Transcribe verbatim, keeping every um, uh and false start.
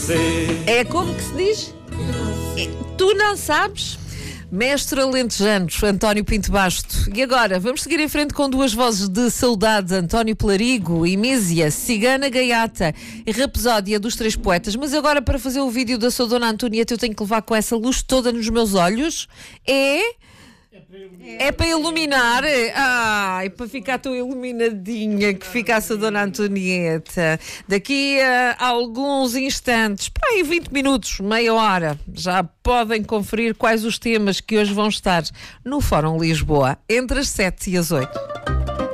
você. É como que se diz? É, tu não sabes? Mestre Alentejanos, António Pinto Basto. E agora, vamos seguir em frente com duas vozes de saudade, António Pelarigo e Mísia, Cigana Gaiata e Rapsódia dos Três Poetas. Mas agora, para fazer o vídeo da sua Dona Antonieta, eu tenho que levar com essa luz toda nos meus olhos. É... É para iluminar, ah, é para ficar tão iluminadinha que ficasse a Dona Antonieta. Daqui a alguns instantes, para aí vinte minutos, meia hora, já podem conferir quais os temas que hoje vão estar no Fórum Lisboa, entre as sete e as oito.